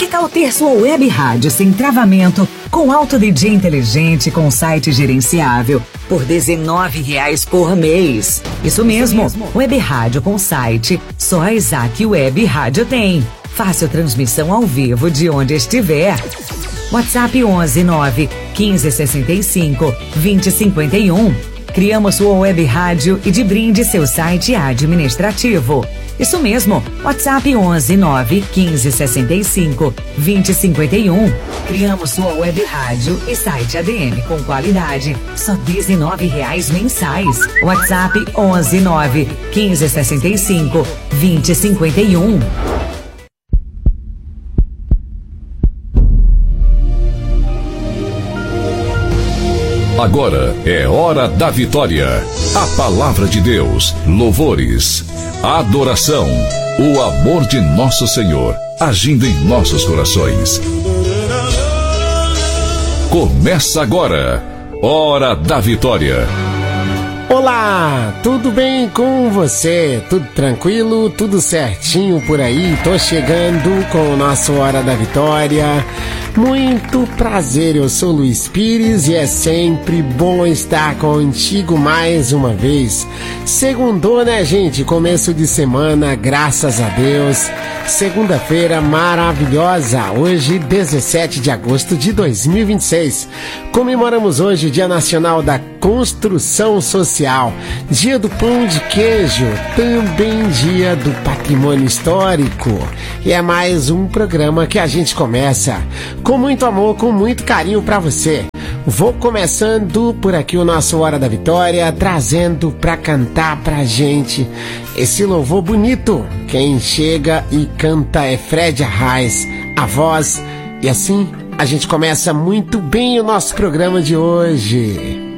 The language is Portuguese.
Que tal ter sua web rádio sem travamento, com alto DJ inteligente, com site gerenciável, por R$19 por mês? Isso mesmo, web rádio com site, só a Isaac Web Rádio tem. Fácil transmissão ao vivo de onde estiver. WhatsApp 11 9 15 65 20 51. Criamos sua web rádio e de brinde seu site administrativo. Isso mesmo, WhatsApp 11 9 15 65 20 51. Criamos sua web rádio e site ADM com qualidade, só R$19 mensais. WhatsApp 11 9 15 65 20 51. Agora é hora da vitória. A palavra de Deus, louvores, adoração, o amor de nosso Senhor agindo em nossos corações. Começa agora, Hora da Vitória. Olá, tudo bem com você? Tudo tranquilo? Tudo certinho por aí? Tô chegando com o nosso Hora da Vitória. Muito prazer, eu sou Luiz Pires e é sempre bom estar contigo mais uma vez. Segundou, né, gente? Começo de semana, graças a Deus. Segunda-feira maravilhosa, hoje 17 de agosto de 2026. Comemoramos hoje o Dia Nacional da Construção Social, Dia do Pão de Queijo, também Dia do Patrimônio Histórico. E é mais um programa que a gente começa com muito amor, com muito carinho pra você. Vou começando por aqui o nosso Hora da Vitória, trazendo pra cantar pra gente esse louvor bonito. Quem chega e canta é Fred Arraes, a voz. E assim a gente começa muito bem o nosso programa de hoje.